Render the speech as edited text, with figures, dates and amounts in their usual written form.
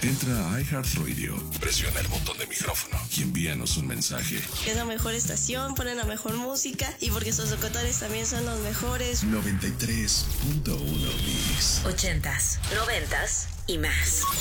Entra a iHeartRadio, presiona el botón de micrófono y envíanos un mensaje. Es la mejor estación, ponen la mejor música y porque sus locutores también son los mejores. 93.1 Mix. 80s, 90s y más.